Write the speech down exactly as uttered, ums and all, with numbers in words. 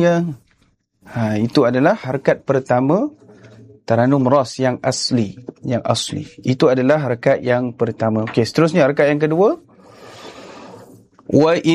dia. Ha, itu adalah harakat pertama Taranum ras yang asli, yang asli. Itu adalah harakat yang pertama. Okey, seterusnya harakat yang kedua. Wa